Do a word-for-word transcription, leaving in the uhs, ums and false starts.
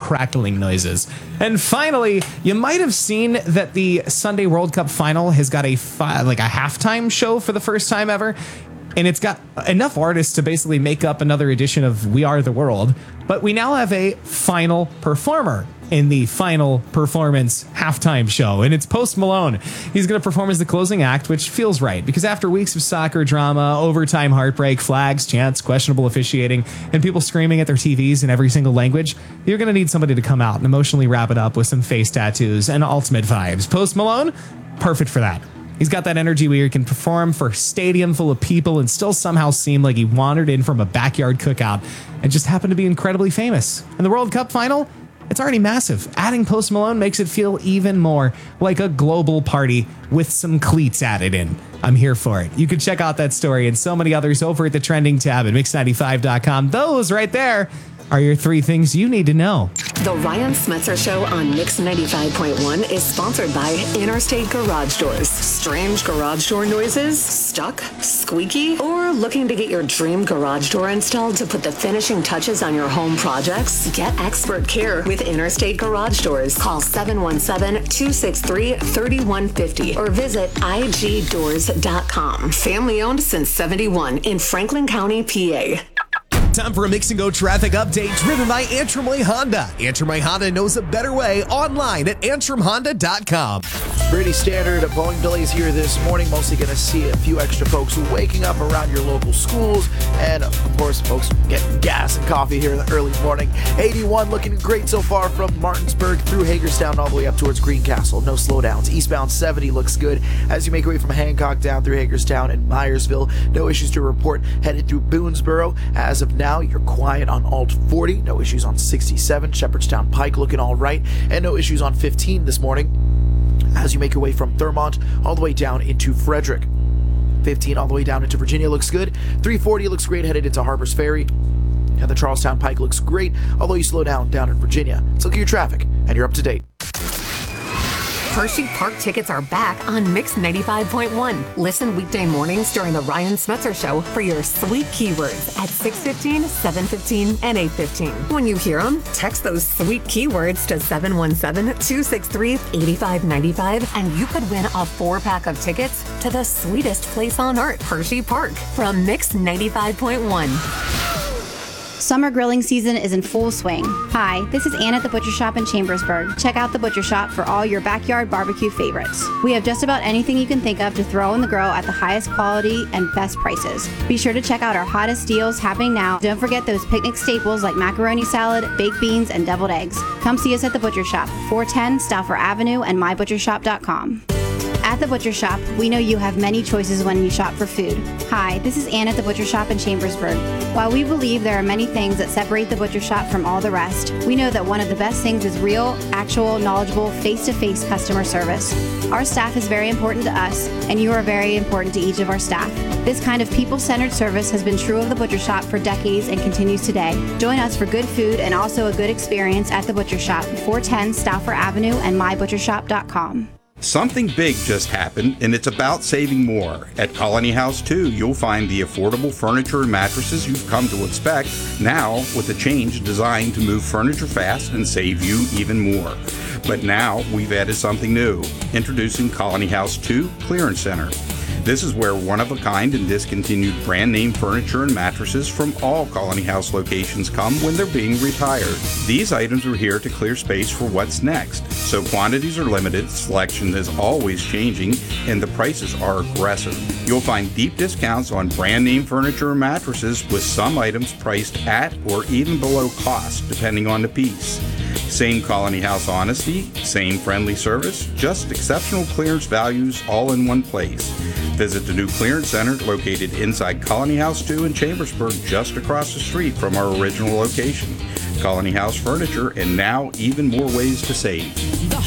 crackling noises. And finally, you might have seen that the Sunday World Cup final has got a fi- like a halftime show for the first time ever. And it's got enough artists to basically make up another edition of We Are the World. But we now have a final performer in the final performance halftime show. And it's Post Malone. He's going to perform as the closing act, which feels right. Because after weeks of soccer drama, overtime heartbreak, flags, chants, questionable officiating, and people screaming at their T Vs in every single language, you're going to need somebody to come out and emotionally wrap it up with some face tattoos and ultimate vibes. Post Malone, perfect for that. He's got that energy where he can perform for a stadium full of people and still somehow seem like he wandered in from a backyard cookout and just happened to be incredibly famous. And the World Cup final, it's already massive. Adding Post Malone makes it feel even more like a global party with some cleats added in. I'm here for it. You can check out that story and so many others over at the trending tab at mix ninety-five dot com. Those right there are your three things you need to know. The Ryan Smetzer Show on Mix ninety-five point one is sponsored by Interstate Garage Doors. Strange garage door noises? Stuck? Squeaky? Or looking to get your dream garage door installed to put the finishing touches on your home projects? Get expert care with Interstate Garage Doors. Call seven one seven, two six three, three one five zero or visit I G doors dot com. Family owned since seventy-one in Franklin County, P A. Time for a Mix and Go traffic update driven by Antrim Way Honda. Antrim Way Honda knows a better way online at antrim honda dot com. Pretty standard volume delays here this morning. Mostly going to see a few extra folks waking up around your local schools. And, of course, folks getting gas and coffee here in the early morning. eighty-one looking great so far from Martinsburg through Hagerstown all the way up towards Greencastle. No slowdowns. Eastbound seventy looks good as you make your way from Hancock down through Hagerstown and Myersville. No issues to report headed through Boonesboro. As of now, you're quiet on Alt forty. No issues on sixty-seven. Shepherdstown Pike looking all right. And no issues on fifteen this morning as you make your way from Thurmont all the way down into Frederick. fifteen all the way down into Virginia looks good. three forty looks great headed into Harper's Ferry. And the Charlestown Pike looks great, although you slow down down in Virginia. Let's look at your traffic, and you're up to date. Hershey Park tickets are back on Mix ninety-five point one. Listen weekday mornings during the Ryan Smetzer Show for your sweet keywords at six fifteen, seven fifteen, and eight fifteen. When you hear them, text those sweet keywords to seven one seven, two six three, eight five nine five and you could win a four-pack of tickets to the sweetest place on earth, Hershey Park, from Mix ninety-five point one. Summer grilling season is in full swing. Hi, this is Ann at the Butcher Shop in Chambersburg. Check out the Butcher Shop for all your backyard barbecue favorites. We have just about anything you can think of to throw on the grill at the highest quality and best prices. Be sure to check out our hottest deals happening now. Don't forget those picnic staples like macaroni salad, baked beans, and deviled eggs. Come see us at the Butcher Shop, four ten Stauffer Avenue and my butcher shop dot com. At the Butcher Shop, we know you have many choices when you shop for food. Hi, this is Ann at the Butcher Shop in Chambersburg. While we believe there are many things that separate the Butcher Shop from all the rest, we know that one of the best things is real, actual, knowledgeable, face-to-face customer service. Our staff is very important to us, and you are very important to each of our staff. This kind of people-centered service has been true of the Butcher Shop for decades and continues today. Join us for good food and also a good experience at the Butcher Shop, four ten Stauffer Avenue and my butcher shop dot com. Something big just happened, and it's about saving more. At Colony House two, you'll find the affordable furniture and mattresses you've come to expect, now with a change designed to move furniture fast and save you even more. But now we've added something new. Introducing Colony House two Clearance Center. This is where one-of-a-kind and discontinued brand-name furniture and mattresses from all Colony House locations come when they're being retired. These items are here to clear space for what's next, so quantities are limited, selection is always changing, and the prices are aggressive. You'll find deep discounts on brand-name furniture and mattresses, with some items priced at or even below cost, depending on the piece. Same Colony House honesty, same friendly service, just exceptional clearance values all in one place. Visit the new clearance center located inside Colony House two in Chambersburg, just across the street from our original location. Colony House Furniture, and now even more ways to save.